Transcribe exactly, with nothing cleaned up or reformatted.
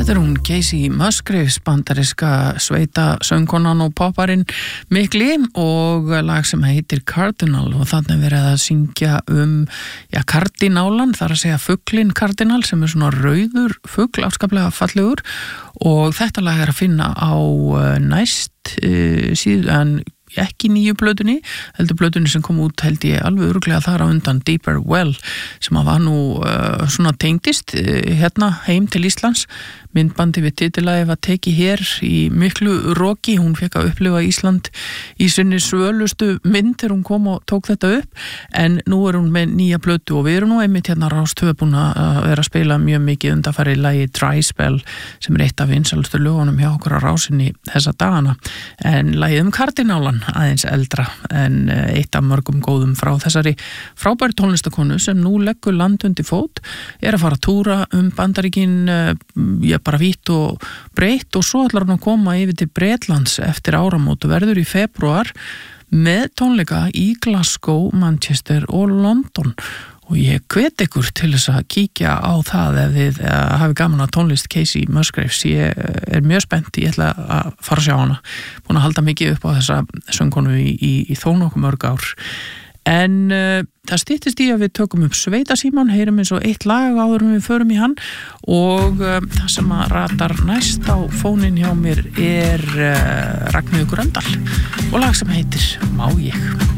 Þetta er hún Casey Musgraves, bandaríska sveita söngkonan og popparinn mikli og lag sem heitir Cardinal og þannig verið að syngja um ja, kardinálan, þar að segja fuglinn kardinal sem er svona rauður fugl, afskaplega fallegur og þetta lag er að finna á næst uh, síðan ekki nýju blöðunni, heldur blöðunni sem kom út held ég alveg örugglega þar á undan Deeper Well sem að var nú uh, svona tengdist uh, hérna heim til Íslands. Myndbandi við titilagið var tekið hér í miklu roki, hún fekk að upplifa Ísland í sinni svölustu mynd þegar hún kom og tók þetta upp en nú er hún með nýja blötu og við erum nú einmitt hérna Rás tvö búin að vera að spila mjög mikið undanfarið lagi Dry Spell sem er eitt af vinsælustu lögunum hjá okkur á Rásinni þessa dagana en lagið um kardinálan aðeins eldra en eitt af mörgum góðum frá þessari frábæri tónlistakonu sem nú leggur land undir fót, er að fara að túra um Bandaríkin, já bara vítt og breytt og svo ætlar hann að koma yfir til Bretlands eftir áramót og verður í febrúar með tónleika í Glasgow, Manchester og London og ég hvet ykkur til þess að kíkja á það ef þið hafi gaman að tónlist Casey Musgraves. Ég er mjög spennt, ég ætla að fara að sjá hana, búin að halda mikið upp á þessa söngkonu í, í, í þó nokkuð mörg ár. En uh, það styttist í að við tökum upp Sveitasímon, heyrum eins og eitt lag áður en við förum í hann og uh, það sem að ratar næst á fónin hjá mér er uh, Ragnheiður Gröndal og lag sem heitir Má ég.